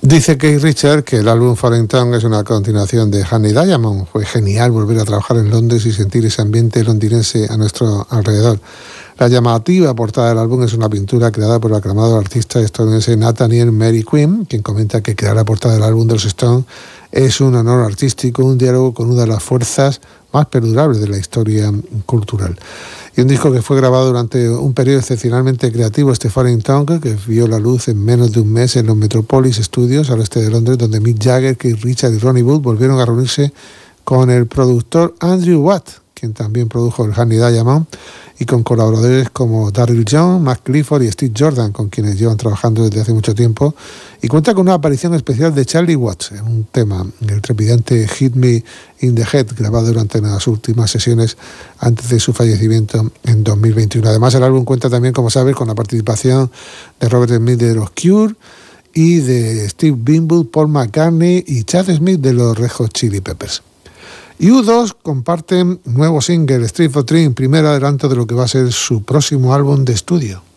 Dice Keith Richards que el álbum Foreign Tongue es una continuación de Honey Diamond. Fue genial volver a trabajar en Londres y sentir ese ambiente londinense a nuestro alrededor. La llamativa portada del álbum es una pintura creada por el aclamado artista estadounidense Nathaniel Mary Quinn, quien comenta que crear la portada del álbum de los Stones es un honor artístico, un diálogo con una de las fuerzas más perdurables de la historia cultural. Y un disco que fue grabado durante un periodo excepcionalmente creativo, este Foreign Tongue, que vio la luz en menos de un mes en los Metropolis Studios al este de Londres, donde Mick Jagger, Keith Richards y Ronnie Wood volvieron a reunirse con el productor Andrew Watt, quien también produjo el Honey Diamond, y con colaboradores como Darryl Young, Matt Clifford y Steve Jordan, con quienes llevan trabajando desde hace mucho tiempo, y cuenta con una aparición especial de Charlie Watts en un tema, el trepidante Hit Me in the Head, grabado durante las últimas sesiones antes de su fallecimiento en 2021. Además, el álbum cuenta también, como sabes, con la participación de Robert Smith de los Cure y de Steve Winwood, Paul McCartney y Chad Smith de los Red Hot Chili Peppers. Y U2 comparten nuevo single, Street for Dreams, primer adelanto de lo que va a ser su próximo álbum de estudio.